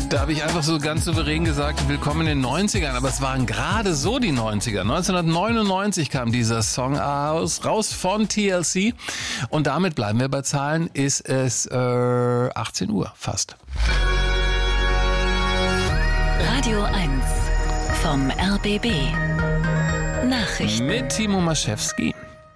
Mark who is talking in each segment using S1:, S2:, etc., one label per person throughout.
S1: Da habe ich einfach so ganz souverän gesagt, willkommen in den 90ern. Aber es waren gerade so die 90er. 1999 kam dieser Song raus von TLC. Und damit bleiben wir bei Zahlen, ist es 18 Uhr fast.
S2: Radio 1 vom RBB. Nachrichten.
S1: Mit Timo Maschewski.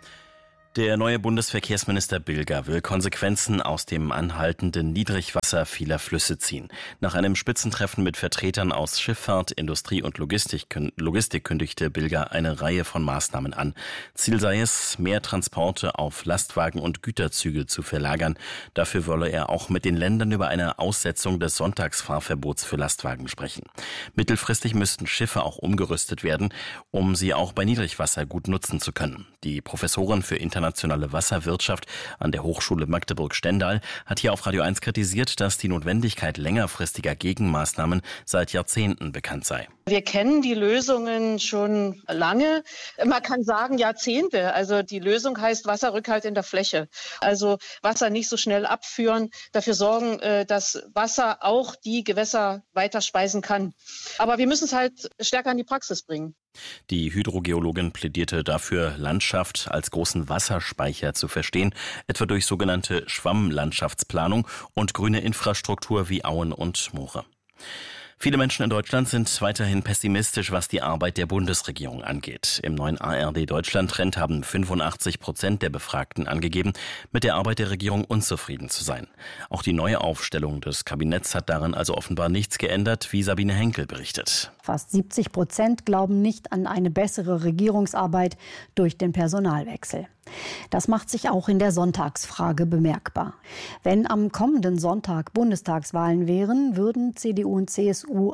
S3: Der neue Bundesverkehrsminister Bilger will Konsequenzen aus dem anhaltenden Niedrigwasser vieler Flüsse ziehen. Nach einem Spitzentreffen mit Vertretern aus Schifffahrt, Industrie und Logistik kündigte Bilger eine Reihe von Maßnahmen an. Ziel sei es, mehr Transporte auf Lastwagen und Güterzüge zu verlagern. Dafür wolle er auch mit den Ländern über eine Aussetzung des Sonntagsfahrverbots für Lastwagen sprechen. Mittelfristig müssten Schiffe auch umgerüstet werden, um sie auch bei Niedrigwasser gut nutzen zu können. Die Professorin für internationale Wasserwirtschaft an der Hochschule Magdeburg-Stendal hat hier auf Radio 1 kritisiert, dass die Notwendigkeit längerfristiger Gegenmaßnahmen seit Jahrzehnten bekannt sei.
S4: Wir kennen die Lösungen schon lange. Man kann sagen Jahrzehnte. Also die Lösung heißt Wasserrückhalt in der Fläche. Also Wasser nicht so schnell abführen, dafür sorgen, dass Wasser auch die Gewässer weiter speisen kann. Aber wir müssen es halt stärker in die Praxis bringen.
S3: Die Hydrogeologin plädierte dafür, Landschaft als großen Wasserspeicher zu verstehen, etwa durch sogenannte Schwammlandschaftsplanung und grüne Infrastruktur wie Auen und Moore. Viele Menschen in Deutschland sind weiterhin pessimistisch, was die Arbeit der Bundesregierung angeht. Im neuen ARD-Deutschland-Trend haben 85% der Befragten angegeben, mit der Arbeit der Regierung unzufrieden zu sein. Auch die neue Aufstellung des Kabinetts hat daran also offenbar nichts geändert, wie Sabine Henkel berichtet.
S5: Fast 70% glauben nicht an eine bessere Regierungsarbeit durch den Personalwechsel. Das macht sich auch in der Sonntagsfrage bemerkbar. Wenn am kommenden Sonntag Bundestagswahlen wären, würden CDU und CSU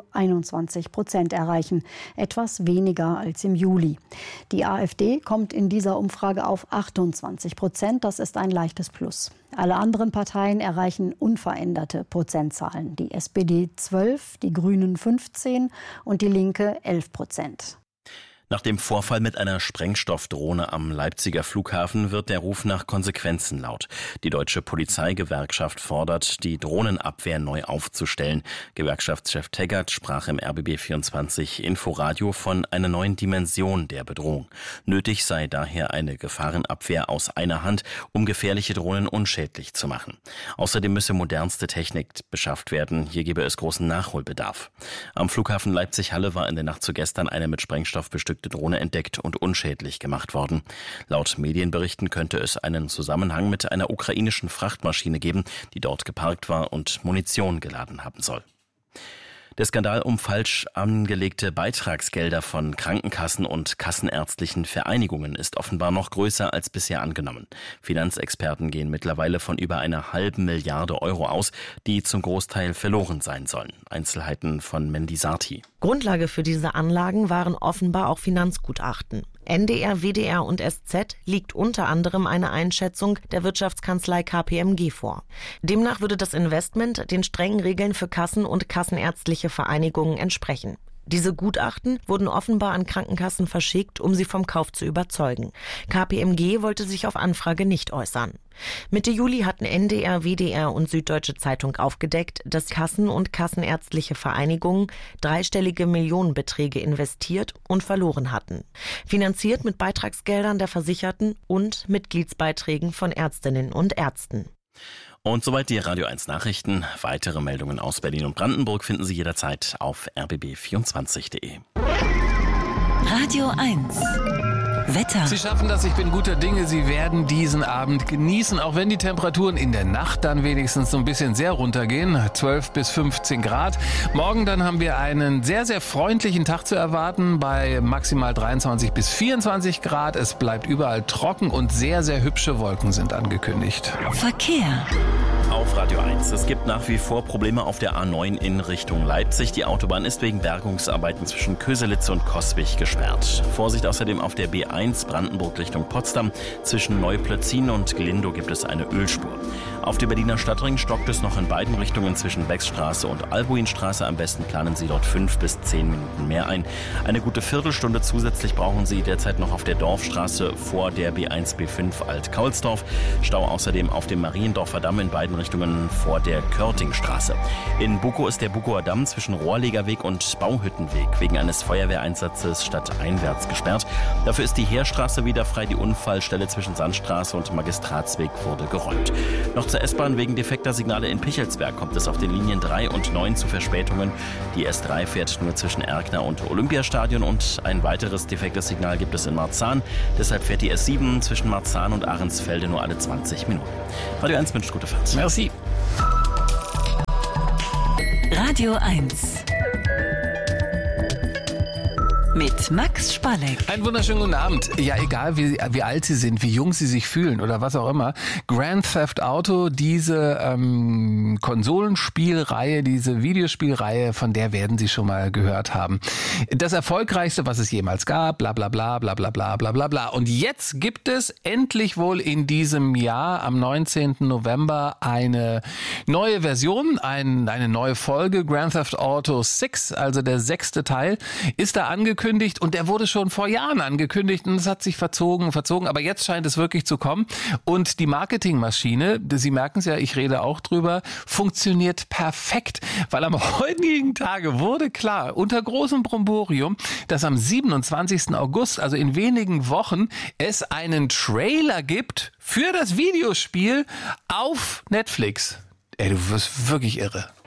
S5: 21% erreichen, etwas weniger als im Juli. Die AfD kommt in dieser Umfrage auf 28%, das ist ein leichtes Plus. Alle anderen Parteien erreichen unveränderte Prozentzahlen. Die SPD 12, die Grünen 15 und die Linke 11%.
S3: Nach dem Vorfall mit einer Sprengstoffdrohne am Leipziger Flughafen wird der Ruf nach Konsequenzen laut. Die Deutsche Polizeigewerkschaft fordert, die Drohnenabwehr neu aufzustellen. Gewerkschaftschef Teggert sprach im RBB24 Inforadio von einer neuen Dimension der Bedrohung. Nötig sei daher eine Gefahrenabwehr aus einer Hand, um gefährliche Drohnen unschädlich zu machen. Außerdem müsse modernste Technik beschafft werden. Hier gebe es großen Nachholbedarf. Am Flughafen Leipzig-Halle war in der Nacht zu gestern eine mit Sprengstoff bestückte Drohne entdeckt und unschädlich gemacht worden. Laut Medienberichten könnte es einen Zusammenhang mit einer ukrainischen Frachtmaschine geben, die dort geparkt war und Munition geladen haben soll. Der Skandal um falsch angelegte Beitragsgelder von Krankenkassen und kassenärztlichen Vereinigungen ist offenbar noch größer als bisher angenommen. Finanzexperten gehen mittlerweile von über einer halben Milliarde Euro aus, die zum Großteil verloren sein sollen. Einzelheiten von Mendy Sarti.
S6: Grundlage für diese Anlagen waren offenbar auch Finanzgutachten. NDR, WDR und SZ liegt unter anderem eine Einschätzung der Wirtschaftskanzlei KPMG vor. Demnach würde das Investment den strengen Regeln für Kassen und kassenärztliche Vereinigungen entsprechen. Diese Gutachten wurden offenbar an Krankenkassen verschickt, um sie vom Kauf zu überzeugen. KPMG wollte sich auf Anfrage nicht äußern. Mitte Juli hatten NDR, WDR und Süddeutsche Zeitung aufgedeckt, dass Kassen und kassenärztliche Vereinigungen dreistellige Millionenbeträge investiert und verloren hatten. Finanziert mit Beitragsgeldern der Versicherten und Mitgliedsbeiträgen von Ärztinnen und Ärzten.
S3: Und soweit die Radio 1 Nachrichten. Weitere Meldungen aus Berlin und Brandenburg finden Sie jederzeit auf rbb24.de.
S2: Radio 1 Wetter.
S1: Sie schaffen das, ich bin guter Dinge. Sie werden diesen Abend genießen, auch wenn die Temperaturen in der Nacht dann wenigstens so ein bisschen sehr runtergehen. 12 bis 15 Grad. Morgen dann haben wir einen sehr, sehr freundlichen Tag zu erwarten bei maximal 23 bis 24 Grad. Es bleibt überall trocken und sehr, sehr hübsche Wolken sind angekündigt.
S2: Verkehr.
S3: Auf Radio 1. Es gibt nach wie vor Probleme auf der A9 in Richtung Leipzig. Die Autobahn ist wegen Bergungsarbeiten zwischen Köselitz und Coswig gesperrt. Vorsicht außerdem auf der B1 Brandenburg Richtung Potsdam. Zwischen Neuplötzin und Glindow gibt es eine Ölspur. Auf dem Berliner Stadtring stockt es noch in beiden Richtungen zwischen Beckstraße und Albuinstraße. Am besten planen Sie dort 5 bis 10 Minuten mehr ein. Eine gute Viertelstunde zusätzlich brauchen Sie derzeit noch auf der Dorfstraße vor der B1, B5 Alt-Kaulsdorf. Stau außerdem auf dem Mariendorfer Damm in beiden Richtungen vor der Körtingstraße. In Bukow ist der Bukower Damm zwischen Rohrlegerweg und Bauhüttenweg wegen eines Feuerwehreinsatzes stadteinwärts gesperrt. Dafür ist die Heerstraße wieder frei. Die Unfallstelle zwischen Sandstraße und Magistratsweg wurde geräumt. Noch zur S-Bahn: wegen defekter Signale in Pichelsberg kommt es auf den Linien 3 und 9 zu Verspätungen. Die S3 fährt nur zwischen Erkner und Olympiastadion und ein weiteres defektes Signal gibt es in Marzahn. Deshalb fährt die S7 zwischen Marzahn und Ahrensfelde nur alle 20 Minuten. Radio 1 wünscht gute Fahrt.
S1: Merci.
S2: Radio 1 mit Max Spalleck.
S1: Einen wunderschönen guten Abend. Ja, egal wie alt Sie sind, wie jung Sie sich fühlen oder was auch immer. Grand Theft Auto, diese Konsolenspielreihe, diese Videospielreihe, von der werden Sie schon mal gehört haben. Das erfolgreichste, was es jemals gab, bla bla bla bla bla bla bla bla bla. Und jetzt gibt es endlich wohl in diesem Jahr, am 19. November, eine neue Version, eine neue Folge. Grand Theft Auto 6, also der 6. Teil, ist da angekündigt. Und der wurde schon vor Jahren angekündigt und es hat sich verzogen. Aber jetzt scheint es wirklich zu kommen. Und die Marketingmaschine, Sie merken es ja, ich rede auch drüber, funktioniert perfekt. Weil am heutigen Tage wurde klar, unter großem Bromborium, dass am 27. August, also in wenigen Wochen, es einen Trailer gibt für das Videospiel auf Netflix. Ey, du wirst wirklich irre.